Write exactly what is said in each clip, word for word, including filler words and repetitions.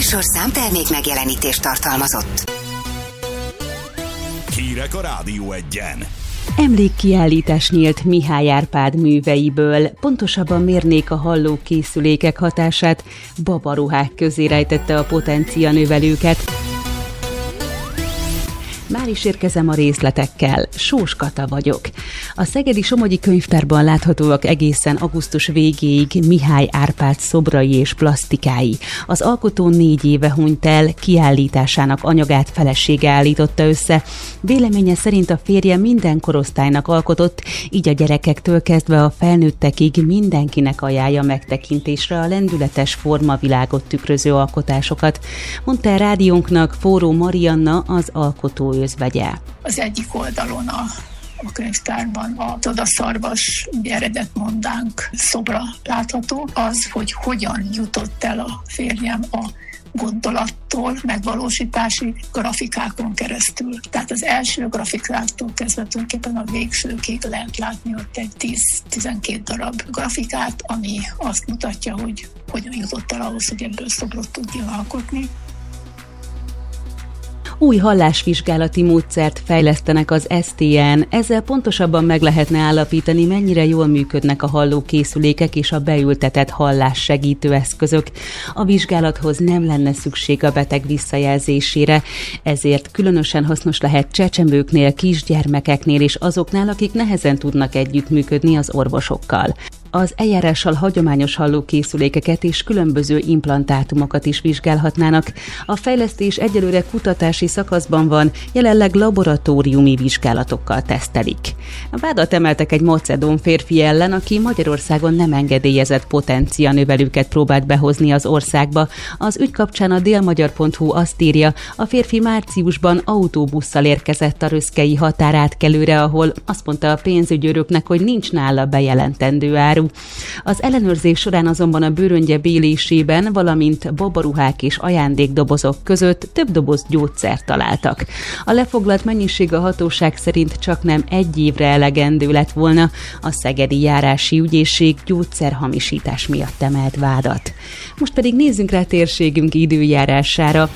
műsor számtermék megjelenítést tartalmazott. Hírek a Rádió Egyen. Emlékkiállítás nyílt Mihály Árpád műveiből, pontosabban mérnék a hallókészülékek hatását, babaruhák közé rejtette a potencia növelőket. Már is érkezem a részletekkel. Sós Kata vagyok. A Szegedi Somogyi Könyvtárban láthatóak egészen augusztus végéig Mihály Árpád szobrai és plasztikái. Az alkotó négy éve hunyt el, kiállításának anyagát felesége állította össze. Véleménye szerint a férje minden korosztálynak alkotott, így a gyerekektől kezdve a felnőttekig mindenkinek ajánlja megtekintésre a lendületes formavilágot tükröző alkotásokat, mondta a rádiónknak Forró Marianna, az alkotó özvegye. Az egyik oldalon a, a könyvtárban a Todaszarvas eredetmondánk szobra látható, az, hogy hogyan jutott el a férjem a gondolattól megvalósítási grafikákon keresztül. Tehát az első grafikáktól kezdve tulajdonképpen a végsőkig lehet látni ott egy tíz-tizenkét darab grafikát, ami azt mutatja, hogy hogyan jutott el ahhoz, hogy ebből szobrot tudjon alkotni. Új hallásvizsgálati módszert fejlesztenek az es té en, ezzel pontosabban meg lehetne állapítani, mennyire jól működnek a hallókészülékek és a beültetett hallássegítő eszközök. A vizsgálathoz nem lenne szükség a beteg visszajelzésére, ezért különösen hasznos lehet csecsemőknél, kisgyermekeknél és azoknál, akik nehezen tudnak együttműködni az orvosokkal. Az eljárással hagyományos hallókészülékeket és különböző implantátumokat is vizsgálhatnának. A fejlesztés egyelőre kutatási szakaszban van, jelenleg laboratóriumi vizsgálatokkal tesztelik. Vádat emeltek egy macedón férfi ellen, aki Magyarországon nem engedélyezett potencia növelőket próbált behozni az országba. Az ügy kapcsán a délmagyar pont hu azt írja, a férfi márciusban autóbusszal érkezett a röszkei határátkelőre, ahol azt mondta a pénzügyőröknek, hogy nincs nála bejelentendő áru. Az ellenőrzés során azonban a bőröngye bélésében, valamint babaruhák és ajándékdobozok között több doboz gyógyszert találtak. A lefoglalt mennyiség a hatóság szerint csaknem egy évre elegendő lett volna. A Szegedi Járási Ügyészség gyógyszerhamisítás miatt emelt vádat. Most pedig nézzünk rá térségünk időjárására.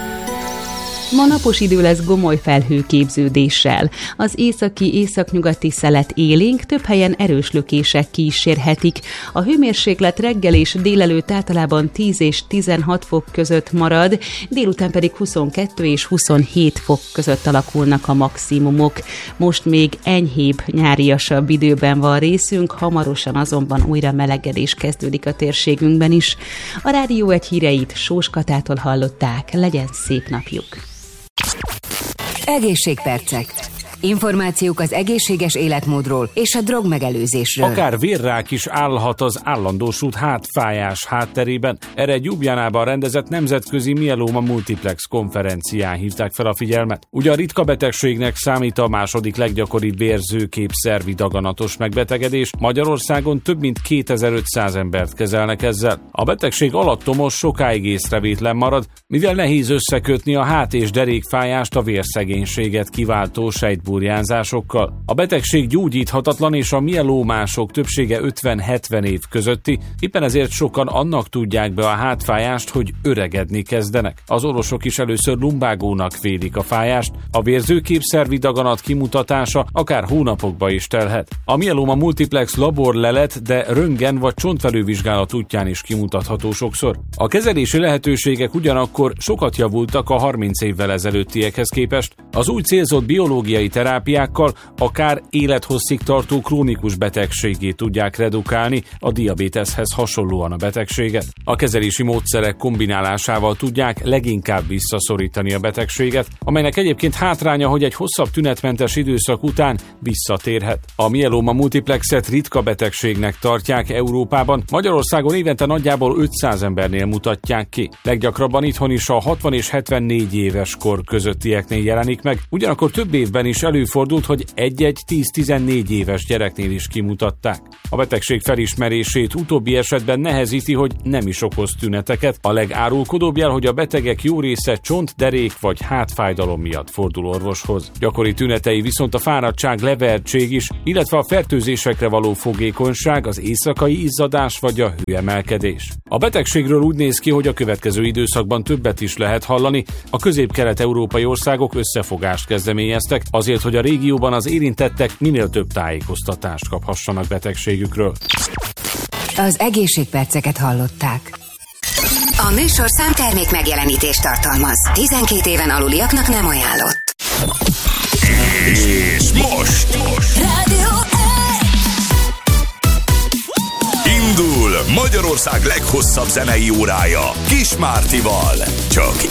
Ma napos idő lesz gomoly felhőképződéssel. Az északi északnyugati szelet élénk, több helyen erős lökések kísérhetik. A hőmérséklet reggel és délelőtt általában tíz és tizenhat fok között marad, délután pedig huszonkettő és huszonhét fok között alakulnak a maximumok. Most még enyhébb, nyáriasabb időben van részünk, hamarosan azonban újra melegedés kezdődik a térségünkben is. A Rádió Egy híreit Sós Katától hallották, legyen szép napjuk! Egészségpercek. Információk az egészséges életmódról és a drogmegelőzésről. Akár vérrák is állhat az állandósult hátfájás hátterében. Erre egy Ljubljánában rendezett nemzetközi mieloma multiplex konferencián hívták fel a figyelmet. Ugye a ritka betegségnek számít a második leggyakoribb vérzőképszervi daganatos megbetegedés. Magyarországon több mint kétezer-ötszáz embert kezelnek ezzel. A betegség alattomos, sokáig észrevétlen marad, mivel nehéz összekötni a hát- és derékfájást a vérszegénységet kiváltó sejtburjánzásokkal. A betegség gyógyíthatatlan, és a mielómások többsége ötven-hetven év közötti, éppen ezért sokan annak tudják be a hátfájást, hogy öregedni kezdenek. Az orvosok is először lumbágónak vélik a fájást, a vérzőképszervi daganat kimutatása akár hónapokba is telhet. A mieloma multiplex laborlelet, de röntgen vagy csontfelülvizsgálat útján is kimutatható sokszor. A kezelési lehetőségek ugyanakkor sokat javultak a harminc évvel ezelőttiekhez képest. Az új célzott biológiai terápiákkal akár élethosszig tartó krónikus betegségét tudják redukálni, a diabéteszhez hasonlóan a betegséget. A kezelési módszerek kombinálásával tudják leginkább visszaszorítani a betegséget, amelynek egyébként hátránya, hogy egy hosszabb tünetmentes időszak után visszatérhet. A mieloma multiplexet ritka betegségnek tartják Európában, Magyarországon évente nagyjából ötszáz embernél mutatják ki. Leggyakrabban itthon is a hatvan és hetvennégy éves kor közöttieknél jelenik meg, ugyanakkor több évben is előfordult, hogy egy-egy tíz-tizennégy éves gyereknél is kimutatták. A betegség felismerését utóbbi esetben nehezíti, hogy nem is okoz tüneteket. A legárulkodóbb jel, hogy a betegek jó része csont, derék vagy hátfájdalom miatt fordul orvoshoz. Gyakori tünetei viszont a fáradtság, levertség is, illetve a fertőzésekre való fogékonyság, az éjszakai izzadás vagy a hőemelkedés. A betegségről úgy néz ki, hogy a következő időszakban többet is lehet hallani. A közép-kelet-európai országok összefogást kezdeményeztek azért, hogy a régióban az érintettek minél több tájékoztatást kaphassanak betegségükről. Az egészségperceket hallották. A műsorszám termék megjelenítést tartalmaz. tizenkét éven aluliaknak nem ajánlott. És most, most. Rádió Indul Magyarország leghosszabb zenei órája Kis Mártival. Csak